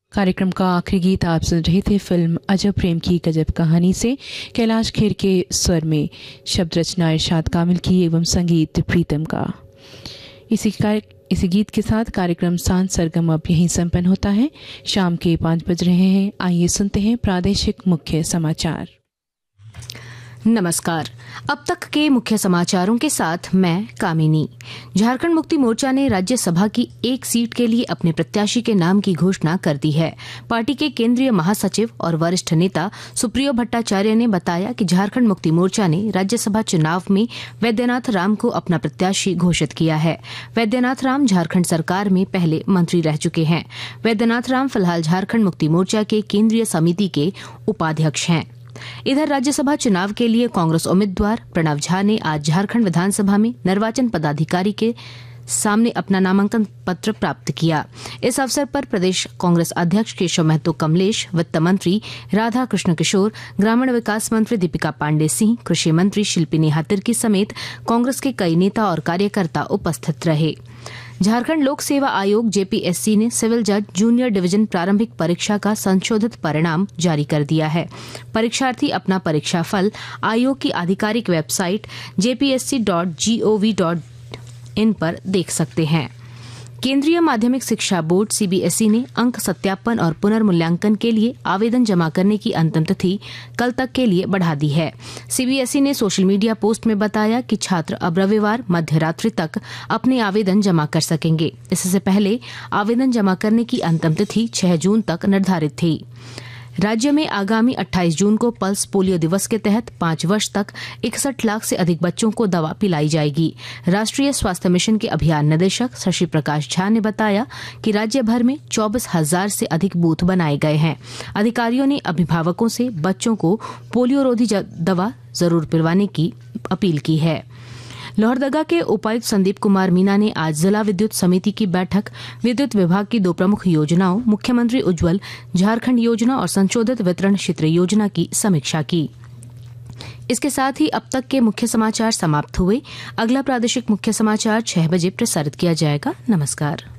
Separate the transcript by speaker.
Speaker 1: कार्यक्रम का आखिरी गीत आप सुन रहे थे फिल्म अजब प्रेम की गजब कहानी से कैलाश खेर के स्वर में, शब्द रचना इरशाद कामिल की एवं संगीत प्रीतम का। इसी गीत के साथ कार्यक्रम सांझ सरगम अब यहीं संपन्न होता है। शाम के 5 बज रहे हैं। आइए सुनते हैं प्रादेशिक मुख्य समाचार।
Speaker 2: नमस्कार। अब तक के मुख्य समाचारों के साथ मैं कामिनी। झारखंड मुक्ति मोर्चा ने राज्यसभा की एक सीट के लिए अपने प्रत्याशी के नाम की घोषणा कर दी है। पार्टी के केंद्रीय महासचिव और वरिष्ठ नेता सुप्रियो भट्टाचार्य ने बताया कि झारखंड मुक्ति मोर्चा ने राज्यसभा चुनाव में वैद्यनाथ राम को अपना प्रत्याशी घोषित किया है। वैद्यनाथ राम झारखंड सरकार में पहले मंत्री रह चुके हैं। वैद्यनाथ राम फिलहाल झारखंड मुक्ति मोर्चा के केंद्रीय समिति के उपाध्यक्ष हैं। इधर राज्यसभा चुनाव के लिए कांग्रेस उम्मीदवार प्रणव झा ने आज झारखंड विधानसभा में निर्वाचन पदाधिकारी के सामने अपना नामांकन पत्र प्राप्त किया। इस अवसर पर प्रदेश कांग्रेस अध्यक्ष केशव महतो कमलेश, वित्त मंत्री राधा कृष्ण किशोर, ग्रामीण विकास मंत्री दीपिका पांडे सिंह, कृषि मंत्री शिल्पी नेहा तिर्की समेत कांग्रेस के कई नेता और कार्यकर्ता उपस्थित रहे। झारखंड लोक सेवा आयोग जेपीएससी ने सिविल जज जूनियर डिवीजन प्रारंभिक परीक्षा का संशोधित परिणाम जारी कर दिया है। परीक्षार्थी अपना परीक्षा फल आयोग की आधिकारिक वेबसाइट jpsc.gov.in पर देख सकते हैं। केंद्रीय माध्यमिक शिक्षा बोर्ड सीबीएसई ने अंक सत्यापन और पुनर्मूल्यांकन के लिए आवेदन जमा करने की अंतिम तिथि कल तक के लिए बढ़ा दी है। सीबीएसई ने सोशल मीडिया पोस्ट में बताया कि छात्र अब रविवार मध्य रात्रि तक अपने आवेदन जमा कर सकेंगे। इससे पहले आवेदन जमा करने की अंतिम तिथि 6 जून तक निर्धारित थी। राज्य में आगामी 28 जून को पल्स पोलियो दिवस के तहत 5 वर्ष तक 61 लाख से अधिक बच्चों को दवा पिलाई जाएगी। राष्ट्रीय स्वास्थ्य मिशन के अभियान निदेशक शशि प्रकाश झा ने बताया कि राज्य भर में 24,000 से अधिक बूथ बनाए गए हैं। अधिकारियों ने अभिभावकों से बच्चों को पोलियो रोधी दवा जरूर पिलवाने की अपील की है। लोहरदगा के उपायुक्त संदीप कुमार मीना ने आज जिला विद्युत समिति की बैठक विद्युत विभाग की 2 प्रमुख योजनाओं मुख्यमंत्री उज्ज्वल झारखंड योजना और संशोधित वितरण क्षेत्र योजना की समीक्षा की। इसके साथ ही अब तक के मुख्य समाचार समाप्त हुए। अगला प्रादेशिक मुख्य समाचार 6 बजे प्रसारित किया जाएगा। नमस्कार।